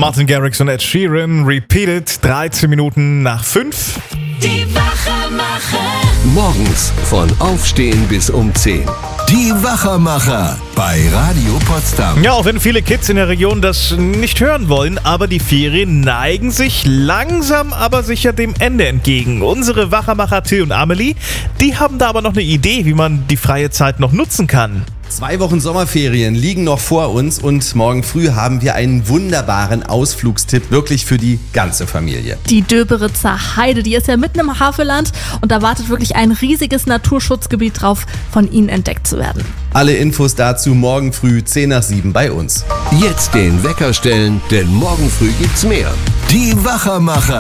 Martin Garrix und Ed Sheeran, Repeated, 13 Minuten nach 5. Die Wachermacher. Morgens von Aufstehen bis um 10. Die Wachermacher bei Radio Potsdam. Ja, auch wenn viele Kids in der Region das nicht hören wollen, aber die Ferien neigen sich langsam aber sicher dem Ende entgegen. Unsere Wachermacher Till und Amelie, die haben da aber noch eine Idee, wie man die freie Zeit noch nutzen kann. 2 Wochen Sommerferien liegen noch vor uns und morgen früh haben wir einen wunderbaren Ausflugstipp, wirklich für die ganze Familie. Die Döberitzer Heide, die ist ja mitten im Havelland und da wartet wirklich ein riesiges Naturschutzgebiet drauf, von Ihnen entdeckt zu werden. Alle Infos dazu morgen früh 10 nach 7 bei uns. Jetzt den Wecker stellen, denn morgen früh gibt's mehr. Die Wachermacher.